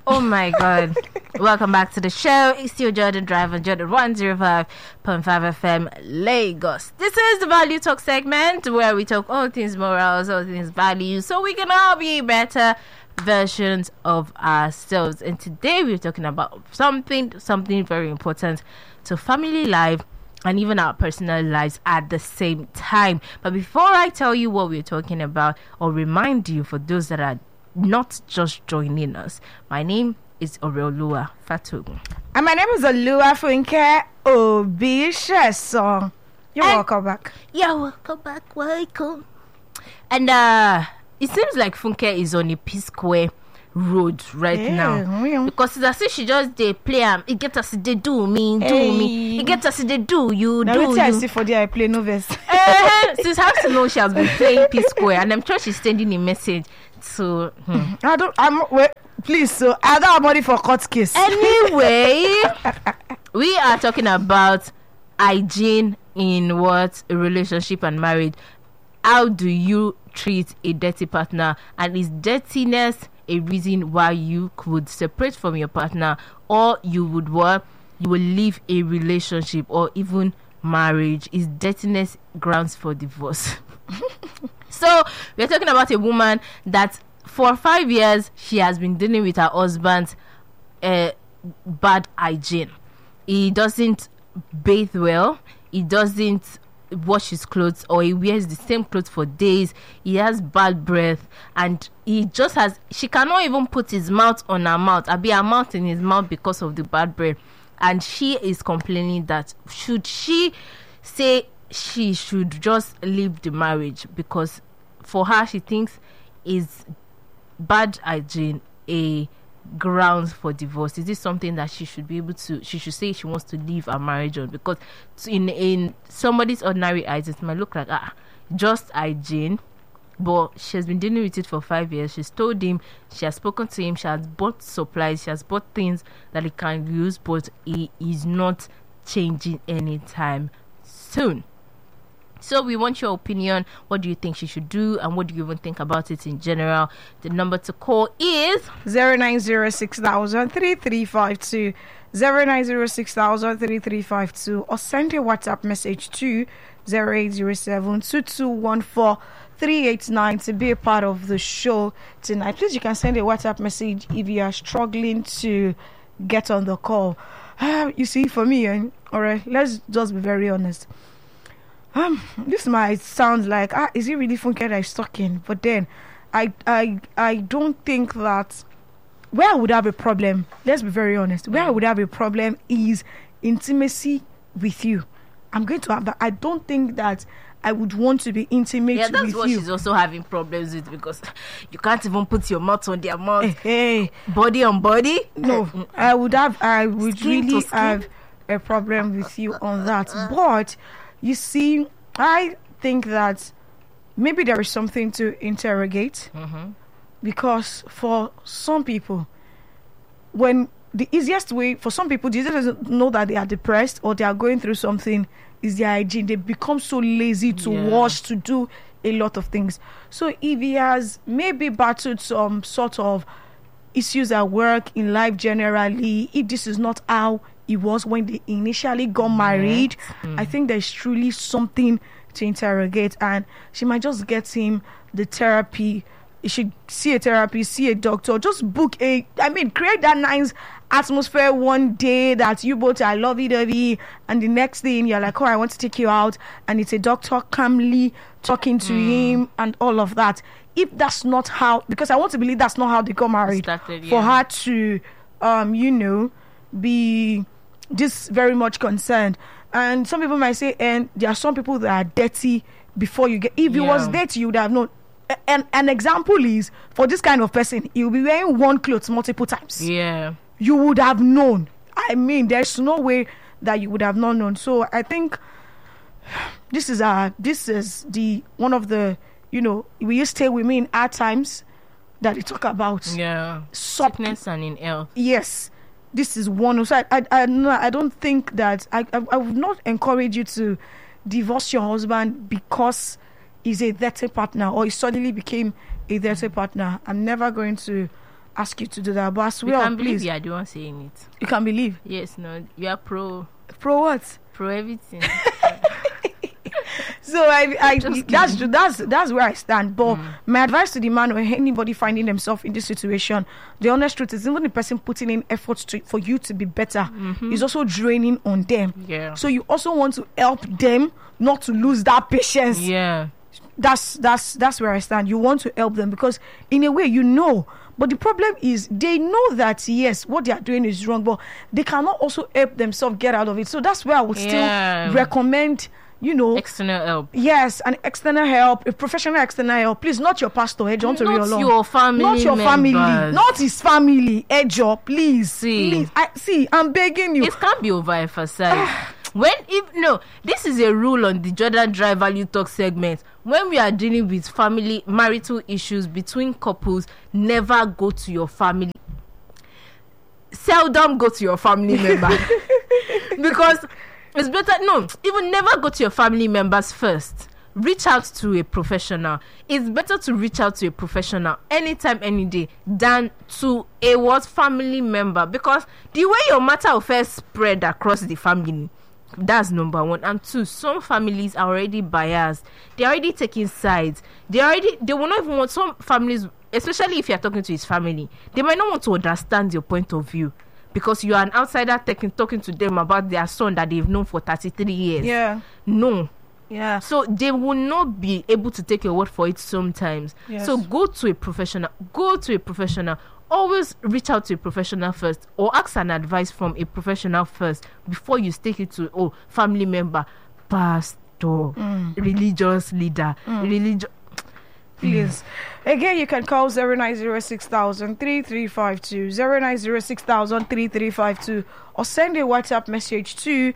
Oh my God. Welcome back to the show. It's still Jordan Driver, Jordan 105.5 FM Lagos. This is the Value Talk segment where we talk all things morals, all things values, so we can all be better versions of ourselves. And today we're talking about something very important to family life and even our personal lives at the same time. But before I tell you what we're talking about, or remind you for those that are not just joining us, my name is Oreoluwa Fatogun. And my name is Oluwafunke Obisheson. You're welcome back. Yeah, welcome back. Welcome. And it seems like Funke is on a P-Square road right now. Because it's as if she just they play it gets us they do me. It gets us they do you now do. I see for the I play no verse. Since how to know she has been playing P-Square, and I'm sure she's sending a message to please, so I don't have money for court case. Anyway, we are talking about hygiene in what a relationship and marriage. How do you treat a dirty partner, and is dirtiness a reason why you could separate from your partner, or you will leave a relationship or even marriage? Is dirtiness grounds for divorce? So we're talking about a woman that for 5 years she has been dealing with her husband's bad hygiene. He doesn't bathe well, he doesn't wash his clothes, or he wears the same clothes for days. He has bad breath, and she cannot even put his mouth on her mouth. I'll be her mouth in his mouth because of the bad breath. And she is complaining that should she say she should just leave the marriage, because for her she thinks is bad hygiene a grounds for divorce. Is this something that she should say she wants to leave her marriage on? Because in somebody's ordinary eyes it might look like just hygiene, but she has been dealing with it for 5 years. She's told him, she has spoken to him, she has bought supplies, she has bought things that he can use, but he is not changing anytime soon. So we want your opinion. What do you think she should do, and what do you even think about it in general? The number to call is 0906-3352, 0906-3352, or send a WhatsApp message to 0807-2214-389 to be a part of the show tonight. Please, you can send a WhatsApp message if you are struggling to get on the call. You see, for me, all right, let's just be very honest. This might sound like, is it really Funke that is talking? But then, I don't think that where I would have a problem, let's be very honest, where I would have a problem is intimacy with you. I'm going to have that. I don't think that I would want to be intimate with you. Yeah, that's what she's also having problems with, because you can't even put your mouth on their mouth. Hey. Body on body. No, I would really have a problem with you on that. But you see, I think that maybe there is something to interrogate, because for some people, when the easiest way for some people, they doesn't know that they are depressed or they are going through something, is their hygiene. They become so lazy to wash, to do a lot of things. So if he has maybe battled some sort of issues at work, in life generally, if this is not how it was when they initially got married, I think there's truly something to interrogate, and she might just get him the therapy. You should see a therapist, see a doctor, just create that nice atmosphere one day that you both are lovey-dovey, and the next thing you're like, I want to take you out, and it's a doctor calmly talking to him and all of that. If that's not how, because I want to believe that's not how they got married, for her to be this very much concerned. And some people might say, and there are some people that are dirty before you get, if it was dirty, you would have known. An example is, for this kind of person, he'll be wearing one clothes multiple times. Yeah, you would have known. I mean, there's no way that you would have not known. So I think this is the one of the, we used to stay with me in hard times that they talk about. Yeah, sickness and in health. Yes, this is one. So I don't think that I would not encourage you to divorce your husband because he's a dirty partner, or he suddenly became a dirty partner. I'm never going to ask you to do that. But as We well, can believe please, you are the one saying it. you can believe. Yes, no, you are pro What? everything. So that's where I stand. But my advice to the man or anybody finding themselves in this situation, the honest truth is, even the person putting in efforts for you to be better is also draining on them. Yeah. So you also want to help them not to lose that patience. Yeah. That's where I stand. You want to help them because in a way you know. But the problem is they know that yes, what they are doing is wrong, but they cannot also help themselves get out of it. So that's where I would still recommend, external help. Yes, an external help, a professional external help. Please, not your pastor, Ejo. Not your family. Not your family. Not his family, Ejo. Please. See, I'm begging you. It can't be overemphasized. This is a rule on the Jordan Drive Value Talk segment. When we are dealing with marital issues between couples, never go to your family. Seldom go to your family member. Because it's better, even never go to your family members first. Reach out to a professional. It's better to reach out to a professional anytime, any day, than to a family member. Because the way your matter of affairs spread across the family, that's number one. And two, some families are already biased. They're already taking sides. They will not even want, some families, especially if you're talking to his family, they might not want to understand your point of view because you are an outsider talking to them about their son that they've known for 33 years. Yeah. No. Yeah. So they will not be able to take your word for it sometimes. Yes. So go to a professional. Always reach out to a professional first, or ask an advice from a professional first before you take it to family member, pastor, religious leader, Please. Again, you can call 0906-3352, 0906-3352, or send a WhatsApp message to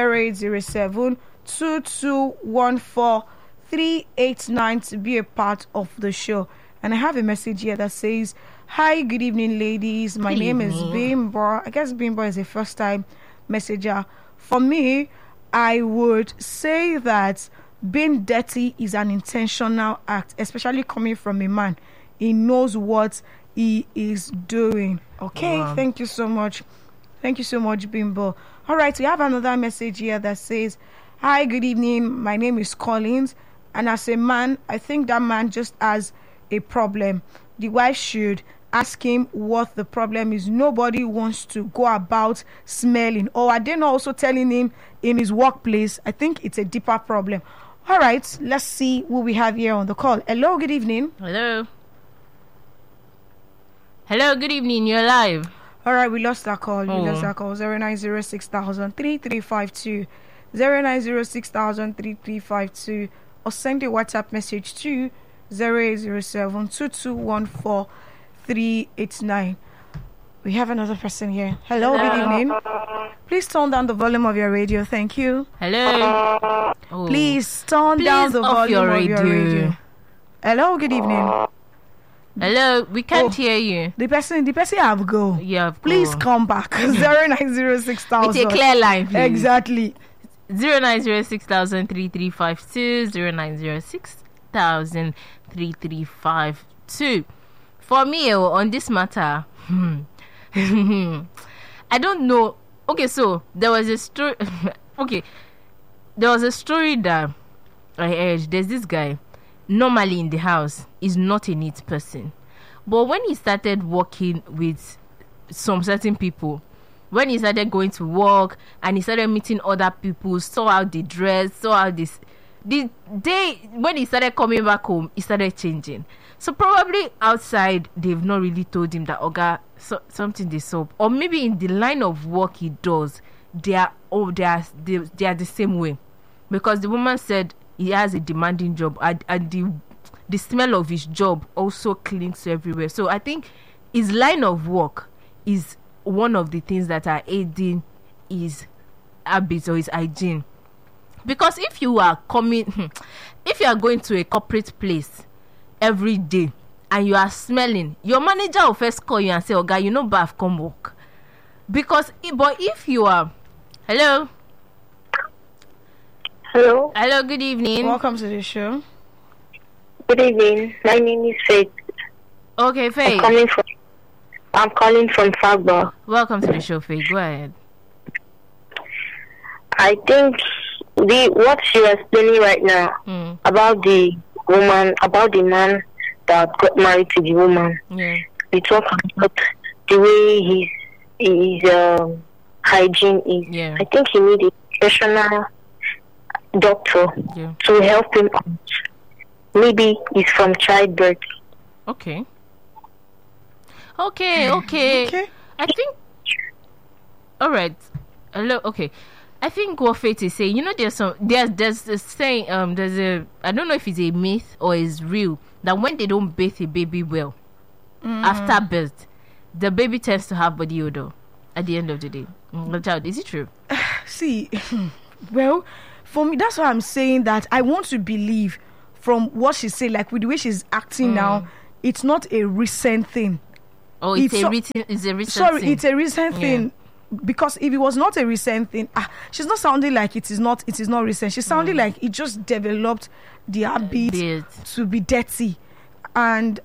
0807-2214-389 to be a part of the show. And I have a message here that says, "Hi, good evening, ladies. My name is Bimbo." I guess Bimbo is a first-time messenger. For me, I would say that being dirty is an intentional act, especially coming from a man. He knows what he is doing. Okay, wow. Thank you so much. Thank you so much, Bimbo. All right, we have another message here that says, "Hi, good evening. My name is Collins. And as a man, I think that man just has a problem. The wife should ask him what the problem is. Nobody wants to go about smelling. Or are they not also telling him in his workplace? I think it's a deeper problem." All right, let's see who we have here on the call. Hello, good evening. Hello, good evening. You're live. All right, we lost that call. 0906-3352, 0906-3352, or send a WhatsApp message to 0807-2214-389. We have another person here. Hello, good evening. Please turn down the volume of your radio. Thank you. Hello. Please turn down the volume of your radio. Hello, good evening. Hello, we can't hear you. The person have go. Yeah, please come back. 0906-000. It's a clear line, please. Exactly. 0906-3352, 0906-3352. For me, on this matter, I don't know. Okay, so there was a story. There was a story that I heard. There's this guy. Normally in the house, is not a neat person, but when he started working with some certain people, when he started going to work and he started meeting other people, saw how they dress, saw how this, the day when he started coming back home, he started changing. So probably outside they've not really told him that something they saw, or maybe in the line of work he does, they are the same way, because the woman said he has a demanding job, and the smell of his job also clings everywhere. So I think his line of work is one of the things that are aiding his habits or his hygiene. Because if you are going to a corporate place every day and you are smelling, your manager will first call you and say, "Oga, you know, bath, come work." But if you are, hello, good evening. Welcome to the show. Good evening. My name is Faith. Okay, Faith. I'm calling from Fagba. Welcome to the show, Faye. Go ahead. I think what you're explaining right now about the woman, about the man that got married to the woman. Yeah. We talk about the way his hygiene is. Yeah. I think he needs a professional doctor to help him out. Maybe it's from childbirth. Okay. I think. All right. Hello. Okay. I think what Faith is saying, there's this saying, I don't know if it's a myth or it's real, that when they don't bathe a baby well after birth, the baby tends to have body odor at the end of the day. The child, is it true? See, well, for me, that's why I'm saying that I want to believe from what she said, like with the way she's acting now, it's not a recent thing. Oh, it's a recent thing. It's a recent thing. Because if it was not a recent thing, she's not sounding like it is not recent. She's sounding like it just developed the habit to be dirty. And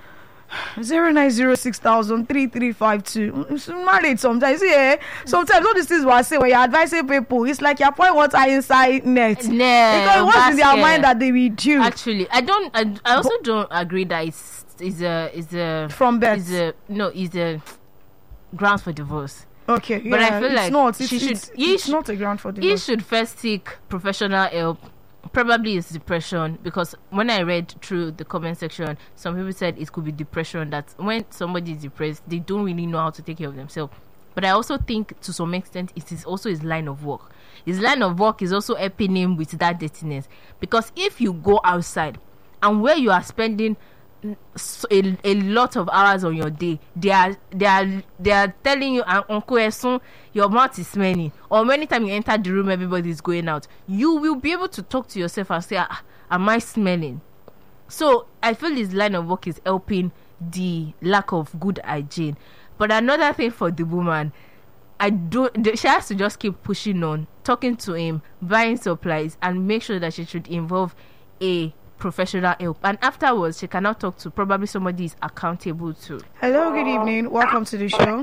0906,03352. It's married sometimes. Sometimes all these things I say when you're advising people, it's like you're pouring water inside net. Because what's in their mind that they will do. Actually, I also don't agree that it's a from birth. It's a grounds for divorce. Okay, but I feel like it's not a ground for divorce. He should first seek professional help. Probably it's depression, because when I read through the comment section, some people said it could be depression, that when somebody is depressed, they don't really know how to take care of themselves. But I also think to some extent it is also his line of work. His line of work is also helping him with that dirtiness, because if you go outside and where you are spending a lot of hours on your day, they are telling you, Uncle Esun, your mouth is smelling, or many times you enter the room, everybody is going out, you will be able to talk to yourself and say, am I smelling? So I feel his line of work is helping the lack of good hygiene. But another thing for the woman, she has to just keep pushing on, talking to him, buying supplies, and make sure that she should involve a professional help, and afterwards she cannot talk to probably somebody is accountable to. Hello, good evening, welcome to the show.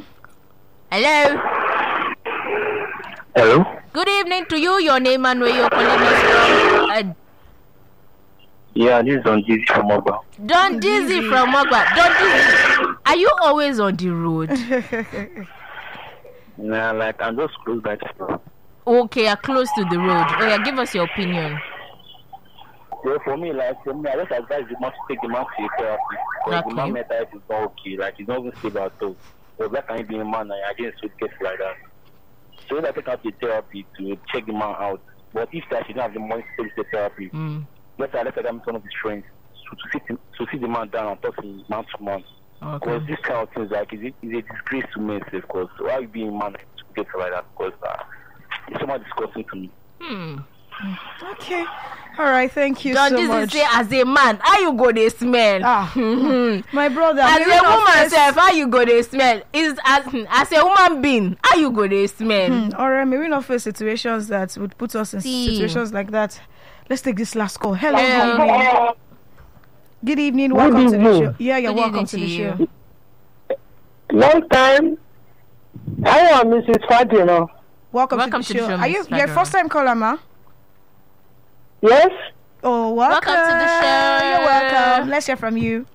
Hello, good evening to you. Your name and where you're calling us from? Yeah, this is Don Dizzy from Mogba. Don Dizzy from Mogba. Don Dizzy, are you always on the road? Nah, like I'm just close by. Okay, you're close to the road. Oh yeah, give us your opinion. Yeah, for me, I just advise the man to take the man to a therapy. Because the man mental health is not okay. Like, he's not even stable at all. So, that can be a man, and I didn't get like that. So, I take out the therapy to check the man out. But if she don't have the money to take the therapy, let's say I meet one of his friends to sit the man down and talk to him man to man. Because this kind of things, like, is a disgrace to me, because why you being a man to get like that? Because it's so much disgusting to me. Okay. All right, thank you so much. Say, as a man, how you go to smell? My brother, as a woman self, how you go to smell? Is as a woman being, how you go to smell? All right, maybe not face situations that would put us in situations like that. Let's take this last call. Hello. Good evening. Welcome to the show. Yeah, you're welcome to the show. Long time. I am Mrs. Fatima. Welcome to the show. Are you your first time caller, ma? Yes. Oh, welcome to the show. You're welcome. Let's hear from you.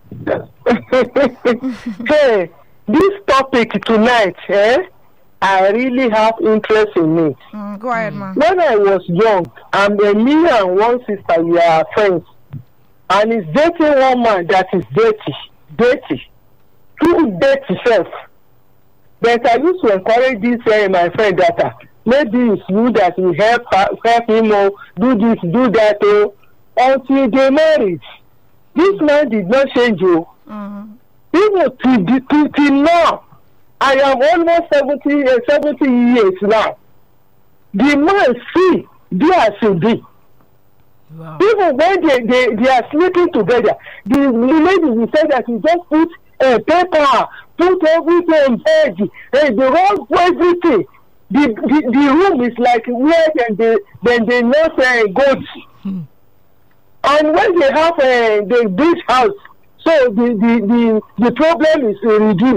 Hey, this topic tonight, I really have interest in it. Go ahead, ma. When I was young, me and one sister, we are friends. And he's dating one man that is dirty. Too dirty self. But I used to encourage this my friend that maybe it's you that will help him or do this, do that, until they married. This man did not change you. Even till now, I am almost 70 years now. The man see, they are still be. Wow. Even when they are sleeping together, the lady will say that you just put paper, put everything in bed, and they run everything. The room is like where they not goats. And when they have the beach house, so the problem is reduced.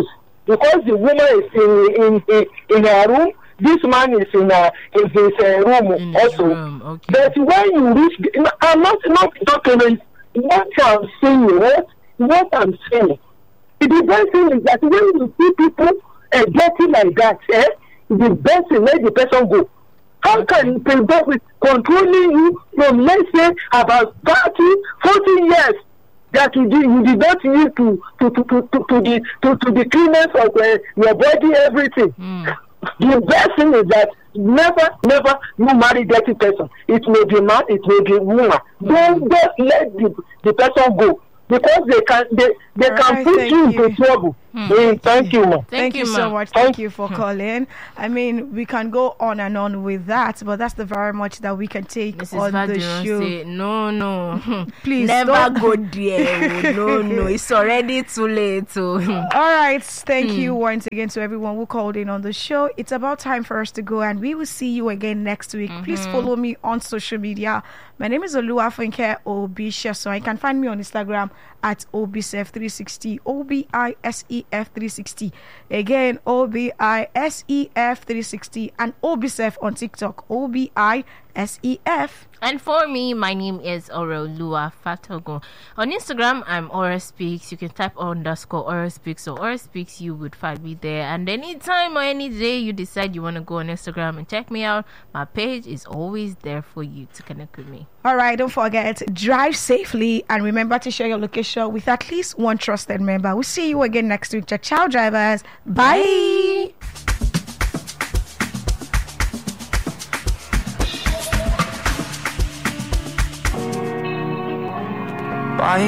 because the woman is in her room, this man is in his room also. Okay. But when you reach, I'm not talking. What I'm saying, what I'm saying. The best thing is that when you see people getting like that, the best thing, let the person go. How can you go with controlling you from, let's say, about 30, 40 years that you did not need to the cleanness of your body, everything. The best thing is that never you marry dirty person. It may be man, it may be woman. Don't just let the person go. Because they can put you into trouble. Thank you, ma. Thank you so much. Thank you for calling. I mean, we can go on and on with that, but that's the very much that we can take Mrs. on Vadiron the show. Say, no. Please never go there. No. It's already too late. All right. Thank you once again to everyone who called in on the show. It's about time for us to go, and we will see you again next week. Please follow me on social media. My name is Oluwafunke Obisha, so you can find me on Instagram at obisef360, OBISEF360. Again, OBISEF360, and Obisef on TikTok, OBISEF. And for me, my name is Orolua Fatogo. On Instagram, I'm Aura Speaks. You can type _ Aura Speaks, so Aura Speaks, you would find me there. And anytime or any day you decide you want to go on Instagram and check me out, my page is always there for you to connect with me. All right, don't forget, drive safely and remember to share your location with at least one trusted member. We'll see you again next week. Ciao, drivers. Bye.